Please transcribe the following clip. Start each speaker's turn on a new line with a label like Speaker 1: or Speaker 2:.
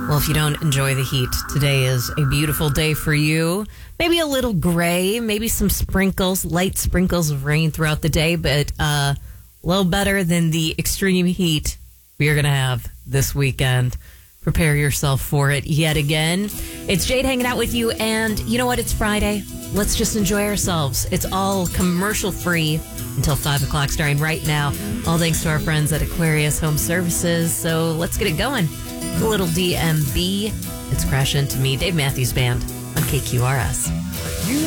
Speaker 1: Well, if you don't enjoy the heat, today is a beautiful day for you. Maybe a little gray, maybe some sprinkles, light sprinkles of rain throughout the day, but a little better than the extreme heat we are going to have this weekend. Prepare yourself for it yet again. It's Jade hanging out with you, and you know what? It's Friday. Let's just enjoy ourselves. It's all commercial free until 5 o'clock starting right now. All thanks to our friends at Aquarius Home Services. So let's get it going. A little DMB. It's Crash Into Me, Dave Matthews Band on KQRS.
Speaker 2: You